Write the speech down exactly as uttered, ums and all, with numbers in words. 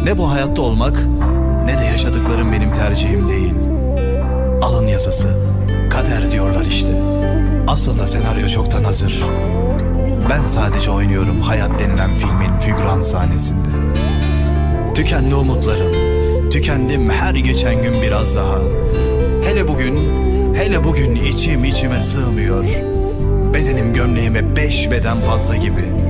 Ne bu hayatta olmak, ne de yaşadıklarım benim tercihim değil. Alın yazısı, kader diyorlar işte. Aslında senaryo çoktan hazır. Ben sadece oynuyorum hayat denilen filmin figüran sahnesinde. Tükendi umutlarım, tükendim her geçen gün biraz daha. Hele bugün, hele bugün içim içime sığmıyor. Bedenim gömleğime beş beden fazla gibi.